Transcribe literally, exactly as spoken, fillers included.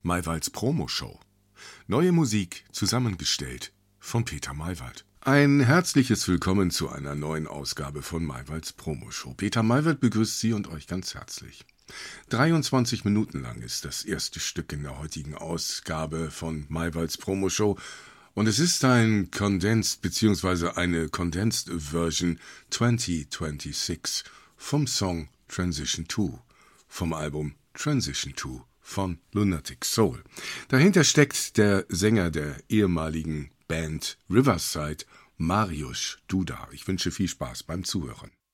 Maywalds Promoshow. Neue Musik zusammengestellt von Peter Maywald. Ein herzliches Willkommen zu einer neuen Ausgabe von Maywalds Promoshow. Peter Maywald begrüßt Sie und euch ganz herzlich. dreiundzwanzig Minuten lang ist das erste Stück in der heutigen Ausgabe von Maywalds Promoshow und es ist ein Condensed bzw. eine Condensed Version zwanzig sechsundzwanzig vom Song Transition zwei vom Album Transition zwei von Lunatic Soul. Dahinter steckt der Sänger der ehemaligen Band Riverside, Mariusz Duda. Ich wünsche viel Spaß beim Zuhören.